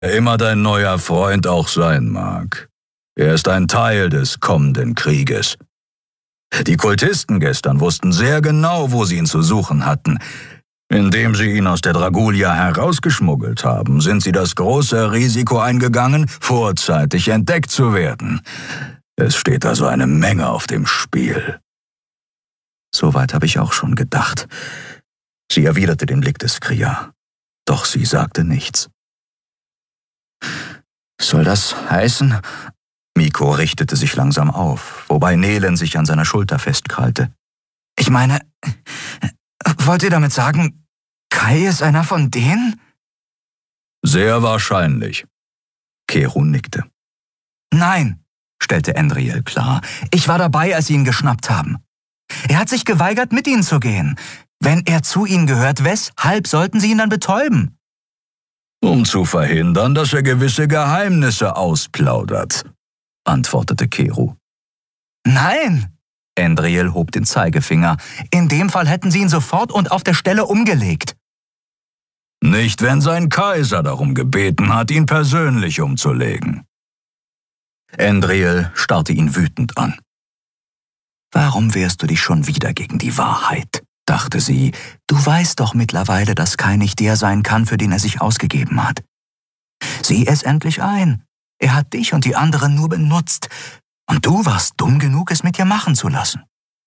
wer immer dein neuer Freund auch sein mag. Er ist ein Teil des kommenden Krieges. Die Kultisten gestern wussten sehr genau, wo sie ihn zu suchen hatten. Indem sie ihn aus der Dragulia herausgeschmuggelt haben, sind sie das große Risiko eingegangen, vorzeitig entdeckt zu werden. Es steht also eine Menge auf dem Spiel. Soweit habe ich auch schon gedacht. Sie erwiderte den Blick des Kria. Doch sie sagte nichts. Soll das heißen? Miko richtete sich langsam auf, wobei Nelen sich an seiner Schulter festkrallte. Ich meine, wollt ihr damit sagen, Kai ist einer von denen? Sehr wahrscheinlich. Keru nickte. Nein, stellte Endriel klar. Ich war dabei, als sie ihn geschnappt haben. Er hat sich geweigert, mit ihnen zu gehen. Wenn er zu ihnen gehört, weshalb sollten sie ihn dann betäuben? Um zu verhindern, dass er gewisse Geheimnisse ausplaudert, antwortete Keru. Nein, Endriel hob den Zeigefinger. In dem Fall hätten sie ihn sofort und auf der Stelle umgelegt. Nicht, wenn sein Kaiser darum gebeten hat, ihn persönlich umzulegen. Endriel starrte ihn wütend an. Warum wehrst du dich schon wieder gegen die Wahrheit? Dachte sie. Du weißt doch mittlerweile, dass Kai nicht der sein kann, für den er sich ausgegeben hat. Sieh es endlich ein. Er hat dich und die anderen nur benutzt. Und du warst dumm genug, es mit dir machen zu lassen.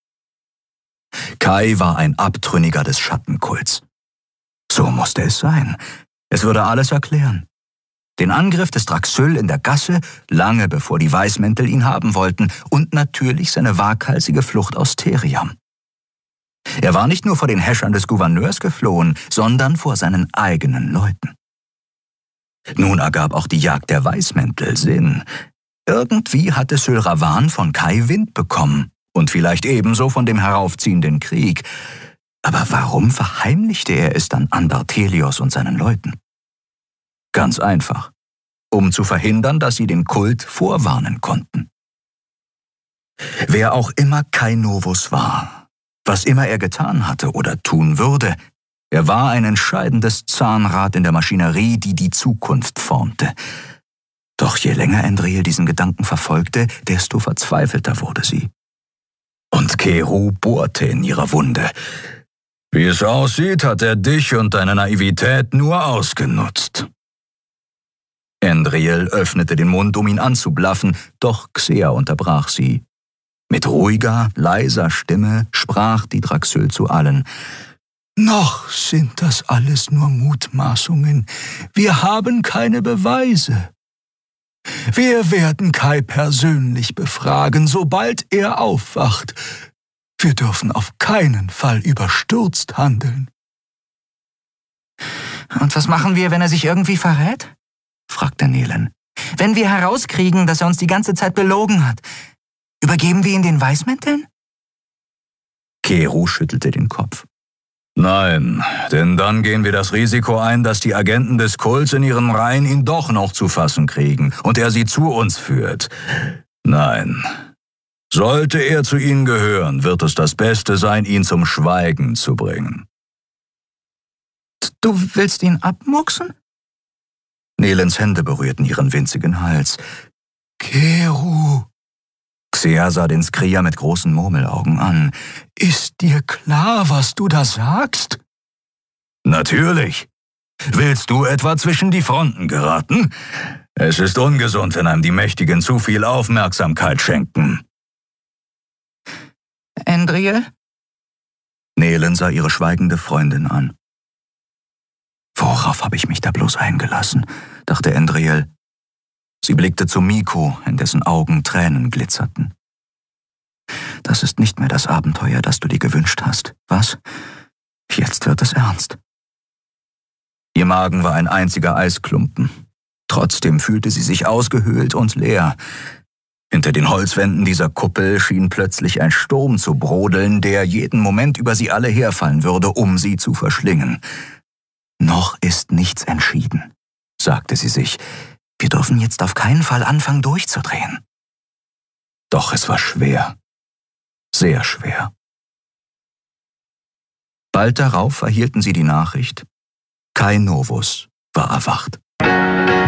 Kai war ein Abtrünniger des Schattenkults. So musste es sein. Es würde alles erklären. Den Angriff des Draxyl in der Gasse, lange bevor die Weißmäntel ihn haben wollten, und natürlich seine waghalsige Flucht aus Theriam. Er war nicht nur vor den Häschern des Gouverneurs geflohen, sondern vor seinen eigenen Leuten. Nun ergab auch die Jagd der Weißmäntel Sinn. Irgendwie hatte Syl Ravan von Kai Wind bekommen und vielleicht ebenso von dem heraufziehenden Krieg. Aber warum verheimlichte er es dann an Barthelios und seinen Leuten? Ganz einfach, um zu verhindern, dass sie den Kult vorwarnen konnten. Wer auch immer Kai Novus war, was immer er getan hatte oder tun würde, er war ein entscheidendes Zahnrad in der Maschinerie, die die Zukunft formte. Doch je länger Endriel diesen Gedanken verfolgte, desto verzweifelter wurde sie. Und Keru bohrte in ihrer Wunde. Wie es aussieht, hat er dich und deine Naivität nur ausgenutzt. Endriel öffnete den Mund, um ihn anzublaffen, doch Xea unterbrach sie. Mit ruhiger, leiser Stimme sprach die Draxyl zu allen. Noch sind das alles nur Mutmaßungen. Wir haben keine Beweise. Wir werden Kai persönlich befragen, sobald er aufwacht. Wir dürfen auf keinen Fall überstürzt handeln. Und was machen wir, wenn er sich irgendwie verrät? Fragte Nelen. Wenn wir herauskriegen, dass er uns die ganze Zeit belogen hat, übergeben wir ihn den Weißmänteln? Keru schüttelte den Kopf. Nein, denn dann gehen wir das Risiko ein, dass die Agenten des Kults in ihren Reihen ihn doch noch zu fassen kriegen und er sie zu uns führt. Nein. Sollte er zu ihnen gehören, wird es das Beste sein, ihn zum Schweigen zu bringen. Du willst ihn abmurksen? Nelens Hände berührten ihren winzigen Hals. Keru! Xea sah den Skria mit großen Murmelaugen an. Ist dir klar, was du da sagst? Natürlich. Willst du etwa zwischen die Fronten geraten? Es ist ungesund, wenn einem die Mächtigen zu viel Aufmerksamkeit schenken. Endriel? Nelen sah ihre schweigende Freundin an. Worauf habe ich mich da bloß eingelassen, dachte Endriel. Sie blickte zu Miko, in dessen Augen Tränen glitzerten. Das ist nicht mehr das Abenteuer, das du dir gewünscht hast, was? Jetzt wird es ernst. Ihr Magen war ein einziger Eisklumpen. Trotzdem fühlte sie sich ausgehöhlt und leer. Hinter den Holzwänden dieser Kuppel schien plötzlich ein Sturm zu brodeln, der jeden Moment über sie alle herfallen würde, um sie zu verschlingen. Noch ist nichts entschieden, sagte sie sich. Wir dürfen jetzt auf keinen Fall anfangen, durchzudrehen. Doch es war schwer. Sehr schwer. Bald darauf erhielten sie die Nachricht, Kai Novus war erwacht.